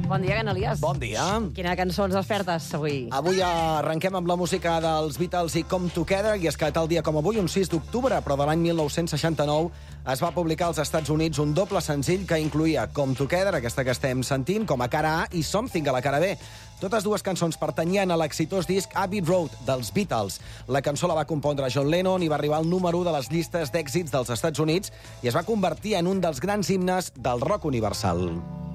Bon dia, Elias. Bon dia. Quina cançó ens despertes avui? Avui arrenquem amb la música dels Beatles i Come Together, i és que tal dia com avui, un 6 d'octubre, però de l'any 1969, es va publicar als Estats Units un doble senzill que incluïa Come Together, aquesta que estem sentint, com a cara A, i Something, a la cara B. Totes dues cançons pertanyien a l'exitós disc Abbey Road, dels Beatles. La cançó la va compondre John Lennon i va arribar al número 1 de les llistes d'èxits dels Estats Units i es va convertir en un dels grans himnes del rock universal.